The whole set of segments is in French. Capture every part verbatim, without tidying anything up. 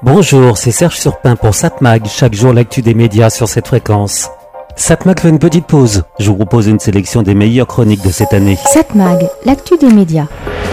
Bonjour, c'est Serge Surpin pour Satmag, chaque jour l'actu des médias sur cette fréquence. Satmag fait une petite pause, je vous propose une sélection des meilleures chroniques de cette année. Satmag, l'actu des médias.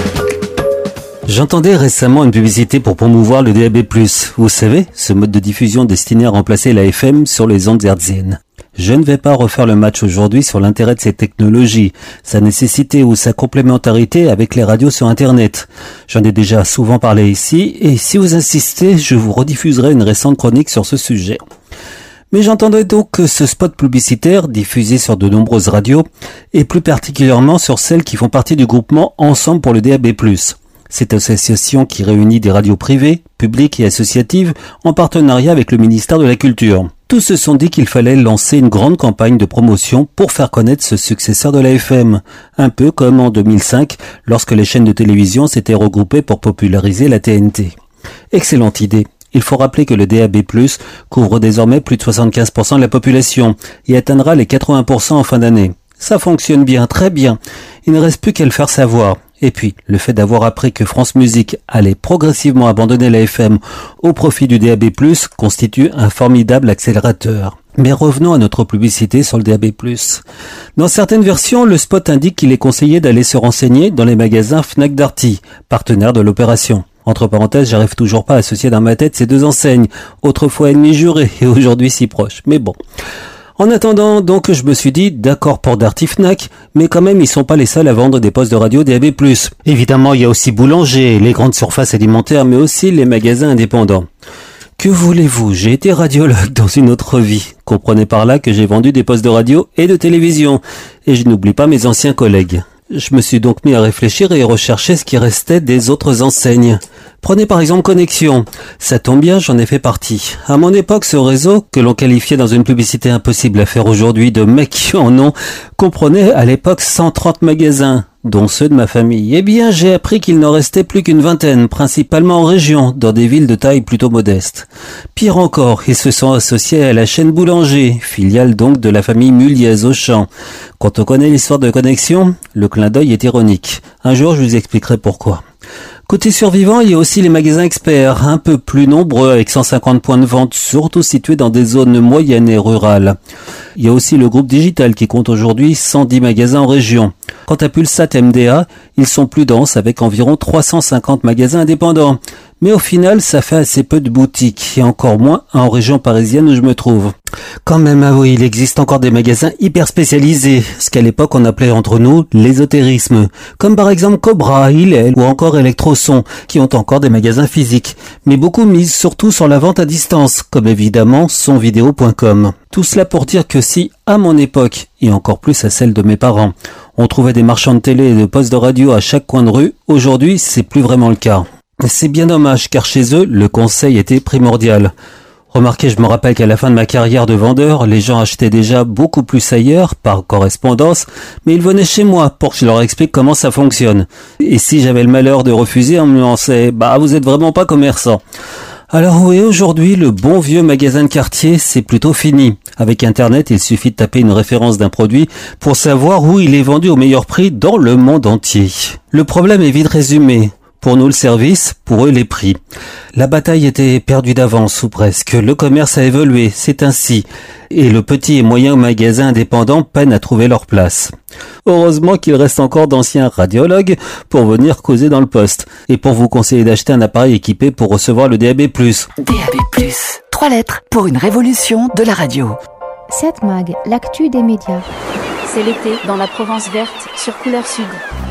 J'entendais récemment une publicité pour promouvoir le D A B plus, vous savez, ce mode de diffusion destiné à remplacer la F M sur les ondes hertziennes. Je ne vais pas refaire le match aujourd'hui sur l'intérêt de ces technologies, sa nécessité ou sa complémentarité avec les radios sur Internet. J'en ai déjà souvent parlé ici, et si vous insistez, je vous rediffuserai une récente chronique sur ce sujet. Mais j'entendais donc que ce spot publicitaire, diffusé sur de nombreuses radios, et plus particulièrement sur celles qui font partie du groupement Ensemble pour le D A B plus. Cette association qui réunit des radios privées, publiques et associatives en partenariat avec le ministère de la Culture. Tous se sont dit qu'il fallait lancer une grande campagne de promotion pour faire connaître ce successeur de la F M. Un peu comme en deux mille cinq, lorsque les chaînes de télévision s'étaient regroupées pour populariser la T N T. Excellente idée. Il faut rappeler que le D A B plus, couvre désormais plus de soixante-quinze pour cent de la population et atteindra les quatre-vingts pour cent en fin d'année. Ça fonctionne bien, très bien. Il ne reste plus qu'à le faire savoir. Et puis, le fait d'avoir appris que France Musique allait progressivement abandonner la F M au profit du D A B plus, constitue un formidable accélérateur. Mais revenons à notre publicité sur le D A B plus. Dans certaines versions, le spot indique qu'il est conseillé d'aller se renseigner dans les magasins Fnac Darty, partenaires de l'opération. Entre parenthèses, j'arrive toujours pas à associer dans ma tête ces deux enseignes, autrefois ennemies jurées et aujourd'hui si proches. Mais bon. En attendant, donc, je me suis dit, d'accord pour Darty Fnac, mais quand même, ils sont pas les seuls à vendre des postes de radio D A B plus. Évidemment, il y a aussi Boulanger, les grandes surfaces alimentaires, mais aussi les magasins indépendants. Que voulez-vous, j'ai été radiologue dans une autre vie. Comprenez par là que j'ai vendu des postes de radio et de télévision. Et je n'oublie pas mes anciens collègues. Je me suis donc mis à réfléchir et rechercher ce qui restait des autres enseignes. Prenez par exemple Connexion. Ça tombe bien, j'en ai fait partie. À mon époque, ce réseau, que l'on qualifiait dans une publicité impossible à faire aujourd'hui de mecs qui en ont, comprenait à l'époque cent trente magasins, dont ceux de ma famille. Eh bien, j'ai appris qu'il n'en restait plus qu'une vingtaine, principalement en région, dans des villes de taille plutôt modeste. Pire encore, ils se sont associés à la chaîne Boulanger, filiale donc de la famille Mulliez-Auchan. Quand on connaît l'histoire de Connexion, le clin d'œil est ironique. Un jour, je vous expliquerai pourquoi. Côté survivant, il y a aussi les magasins experts, un peu plus nombreux avec cent cinquante points de vente, surtout situés dans des zones moyennes et rurales. Il y a aussi le groupe Digital qui compte aujourd'hui cent dix magasins en région. Quant à Pulsat M D A, ils sont plus denses avec environ trois cent cinquante magasins indépendants. Mais au final, ça fait assez peu de boutiques, et encore moins en région parisienne où je me trouve. Quand même, ah oui, il existe encore des magasins hyper spécialisés, ce qu'à l'époque on appelait entre nous l'ésotérisme, comme par exemple Cobra, Hillel ou encore Electroson, qui ont encore des magasins physiques, mais beaucoup misent surtout sur la vente à distance, comme évidemment sonvideo point com. Tout cela pour dire que si, à mon époque, et encore plus à celle de mes parents, on trouvait des marchands de télé et de postes de radio à chaque coin de rue, aujourd'hui c'est plus vraiment le cas. C'est bien dommage, car chez eux, le conseil était primordial. Remarquez, je me rappelle qu'à la fin de ma carrière de vendeur, les gens achetaient déjà beaucoup plus ailleurs, par correspondance, mais ils venaient chez moi pour que je leur explique comment ça fonctionne. Et si j'avais le malheur de refuser, on me lançait « Bah, vous êtes vraiment pas commerçant ». Alors oui, aujourd'hui, le bon vieux magasin de quartier, c'est plutôt fini. Avec Internet, il suffit de taper une référence d'un produit pour savoir où il est vendu au meilleur prix dans le monde entier. Le problème est vite résumé. Pour nous le service, pour eux les prix. La bataille était perdue d'avance ou presque. Le commerce a évolué, c'est ainsi. Et le petit et moyen magasin indépendant peinent à trouver leur place. Heureusement qu'il reste encore d'anciens radiologues pour venir causer dans le poste. Et pour vous conseiller d'acheter un appareil équipé pour recevoir le D A B plus. D A B plus, trois lettres pour une révolution de la radio. Satmag, l'actu des médias. C'est l'été dans la Provence verte sur Couleur Sud.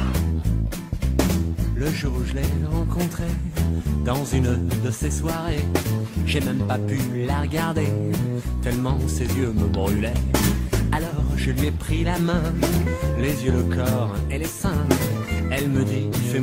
Le jour où je l'ai rencontrée dans une de ces soirées, j'ai même pas pu la regarder, tellement ses yeux me brûlaient. Alors je lui ai pris la main, les yeux, le corps et les seins. Elle me dit, fais